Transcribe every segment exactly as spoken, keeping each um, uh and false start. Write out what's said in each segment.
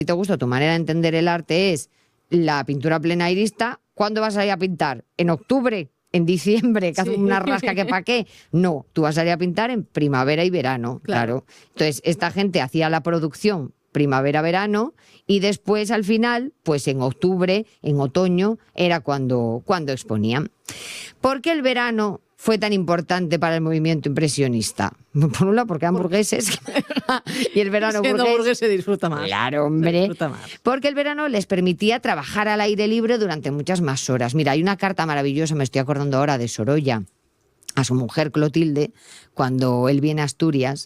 Si te gusta tu manera de entender el arte es la pintura plenairista, ¿cuándo vas a ir a pintar? ¿En octubre? ¿En diciembre? ¿Que hace una rasca que pa' qué? No, tú vas a ir a pintar en primavera y verano, claro. claro. Entonces, esta gente hacía la producción primavera-verano y después, al final, pues en octubre, en otoño, era cuando, cuando exponían. ¿Por qué el verano fue tan importante para el movimiento impresionista? Por un lado, porque eran burgueses y el verano Siendo burgués, burgués se disfruta más. Claro, hombre. Se disfruta más. Porque el verano les permitía trabajar al aire libre durante muchas más horas. Mira, hay una carta maravillosa, me estoy acordando ahora, de Sorolla a su mujer Clotilde, cuando él viene a Asturias,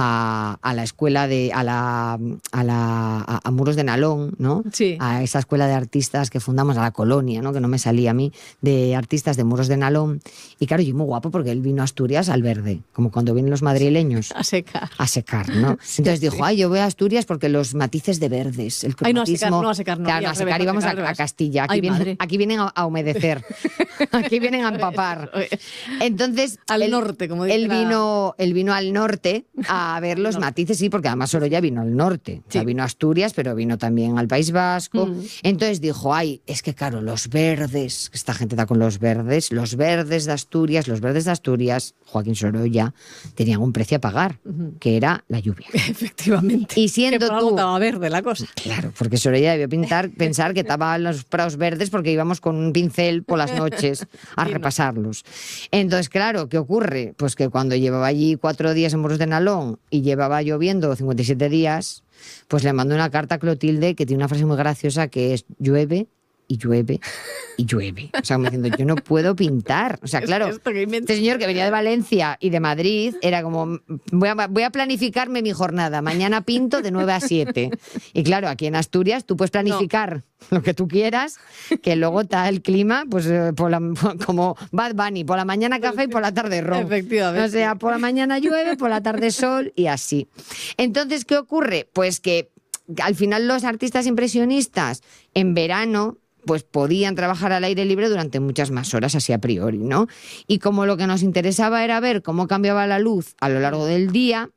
a, a la escuela de a la a la a, a Muros de Nalón, ¿no? Sí. A esa escuela de artistas que fundamos, a la colonia, ¿no? Que no me salía a mí, de artistas de Muros de Nalón. Y claro, yo muy guapo porque él vino a Asturias al verde, como cuando vienen los madrileños. A secar. A secar, ¿no? Sí, Entonces sí. dijo, ay, yo voy a Asturias porque los matices de verdes, el Ay, no, a cromatismo... secar, no, a secar, no. Claro, Y no, al a secar revés, íbamos al a, revés. a Castilla. Aquí, Ay, vienen, madre. aquí vienen a, a humedecer. Aquí vienen a empapar. Entonces, Al él, norte, como dice él la- vino, él vino al norte a ver los norte. matices, sí, porque además Sorolla vino al norte. O sea, Sí. vino a Asturias, pero vino también al País Vasco. Mm. Entonces dijo, ay, es que claro, los verdes, esta gente está con los verdes, los verdes de Asturias, los verdes de Asturias, Joaquín Sorolla, tenían un precio a pagar, que era la lluvia. Efectivamente. Y siendo que por algo tú- estaba verde la cosa. Claro, porque Sorolla debió pintar, pensar que estaban los prados verdes porque íbamos con un pincel por las noches a Y no. repasarlos. Entonces, claro, ¿qué ocurre? Pues que cuando llevaba allí cuatro días en Muros de Nalón y llevaba lloviendo cincuenta y siete días, pues le mandó una carta a Clotilde que tiene una frase muy graciosa que es llueve y llueve y llueve. O sea, como diciendo, yo no puedo pintar. O sea, claro, Esto que inventa- este señor que venía de Valencia y de Madrid era como, voy a, voy a planificarme mi jornada. Mañana pinto de nueve a siete. Y claro, aquí en Asturias tú puedes planificar lo que tú quieras, que luego está el clima, pues eh, por la- como Bad Bunny, por la mañana café y por la tarde ron. Efectivamente. O sea, por la mañana llueve, por la tarde sol y así. Entonces, ¿qué ocurre? Pues que al final los artistas impresionistas en verano pues podían trabajar al aire libre durante muchas más horas, así a priori, ¿no? Y como lo que nos interesaba era ver cómo cambiaba la luz a lo largo del día,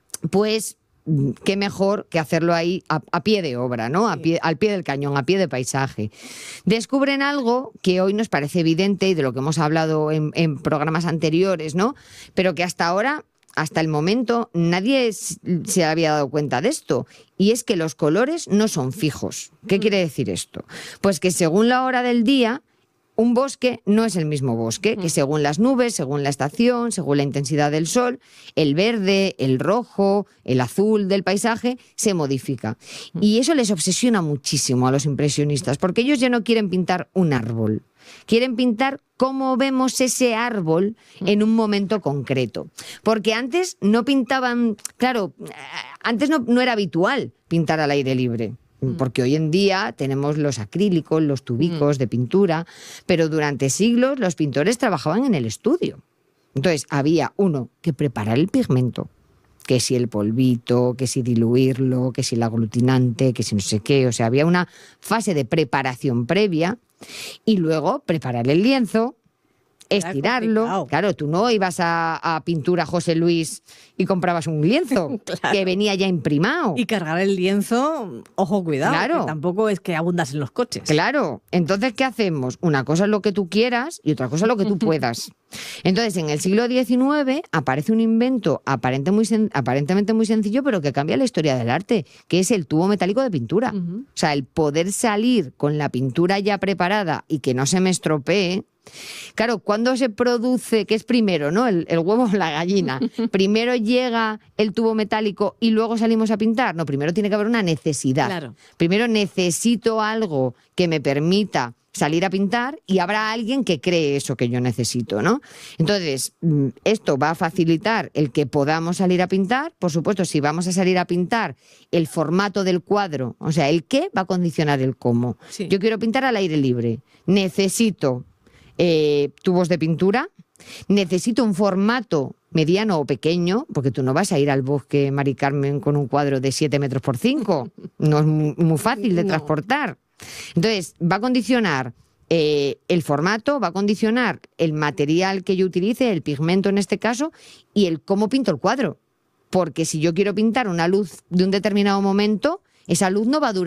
pues mm, qué mejor que hacerlo ahí a, a pie de obra, ¿no? A pie, al pie del cañón, a pie de paisaje. Descubren algo que hoy nos parece evidente y de lo que hemos hablado en, en programas anteriores, ¿no? Pero que hasta ahora, hasta el momento, nadie s- se había dado cuenta de esto. Y es que los colores no son fijos. ¿Qué quiere decir esto? Pues que según la hora del día, un bosque no es el mismo bosque, que según las nubes, según la estación, según la intensidad del sol, el verde, el rojo, el azul del paisaje se modifica. Y eso les obsesiona muchísimo a los impresionistas, porque ellos ya no quieren pintar un árbol, quieren pintar cómo vemos ese árbol en un momento concreto. Porque antes no pintaban, claro, antes no, no era habitual pintar al aire libre. Porque hoy en día tenemos los acrílicos, los tubicos de pintura, pero durante siglos los pintores trabajaban en el estudio. Entonces había uno que preparar el pigmento, que si el polvito, que si diluirlo, que si el aglutinante, que si no sé qué. O sea, había una fase de preparación previa y luego preparar el lienzo, estirarlo. complicado. Claro, tú no ibas a, a Pintura José Luis y comprabas un lienzo Claro. que venía ya imprimado. Y cargar el lienzo, ojo, cuidado, Claro. que tampoco es que abundas en los coches. Claro, entonces, ¿qué hacemos? Una cosa es lo que tú quieras y otra cosa es lo que tú puedas. Entonces, en el siglo diecinueve aparece un invento aparente muy sen- aparentemente muy sencillo, pero que cambia la historia del arte, que es el tubo metálico de pintura. Ujú. O sea, el poder salir con la pintura ya preparada y que no se me estropee. Claro, ¿cuándo se produce? ¿Qué es primero, no? El, el huevo o la gallina. ¿Primero llega el tubo metálico y luego salimos a pintar? No, primero tiene que haber una necesidad. Claro. Primero necesito algo que me permita salir a pintar y habrá alguien que cree eso que yo necesito, ¿no? Entonces, mm, esto va a facilitar el que podamos salir a pintar. Por supuesto, si vamos a salir a pintar, el formato del cuadro, o sea, el qué va a condicionar el cómo. Sí. Yo quiero pintar al aire libre. Necesito eh, tubos de pintura, necesito un formato mediano o pequeño, porque tú no vas a ir al bosque, Mari Carmen, con un cuadro de siete metros por cinco. No es mu- muy fácil de No. transportar. Entonces, va a condicionar eh, el formato, va a condicionar el material que yo utilice, el pigmento en este caso, y el cómo pinto el cuadro. Porque si yo quiero pintar una luz de un determinado momento, esa luz no va a durar